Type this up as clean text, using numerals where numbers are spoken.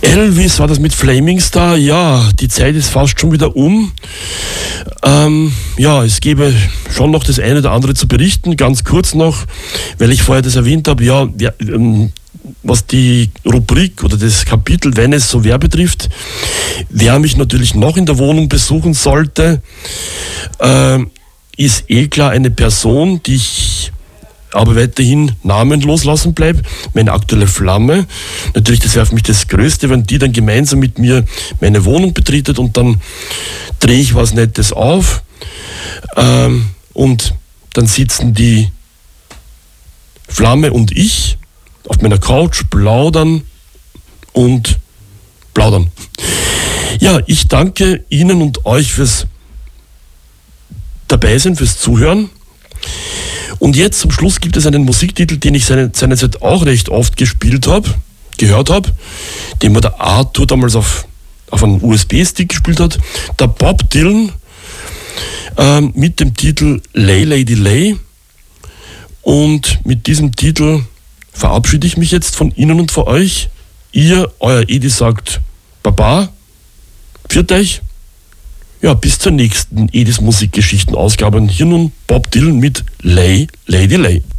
Elvis war das mit Flaming Star. Ja, die Zeit ist fast schon wieder um. Ja, es gäbe schon noch das eine oder andere zu berichten. Ganz kurz noch, weil ich vorher das erwähnt habe, ja, was die Rubrik oder das Kapitel, wenn es so wer betrifft, wer mich natürlich noch in der Wohnung besuchen sollte, ist klar eine Person, die ich aber weiterhin namenlos lassen bleibe, meine aktuelle Flamme. Natürlich, das wäre für mich das Größte, wenn die dann gemeinsam mit mir meine Wohnung betretet und dann drehe ich was Nettes auf und dann sitzen die Flamme und ich auf meiner Couch, plaudern. Ja, ich danke Ihnen und euch fürs Dabeisein, fürs Zuhören. Und jetzt zum Schluss gibt es einen Musiktitel, den ich seinerzeit auch recht oft gehört habe, den mir der Arthur damals auf einem USB-Stick gespielt hat. Der Bob Dylan mit dem Titel Lay Lady Lay. Und mit diesem Titel verabschiede ich mich jetzt von Ihnen und von euch. Euer Edi sagt Baba, pfiat euch. Ja, bis zur nächsten Edis Musikgeschichten-Ausgabe. Hier nun Bob Dylan mit Lay Lady Lay.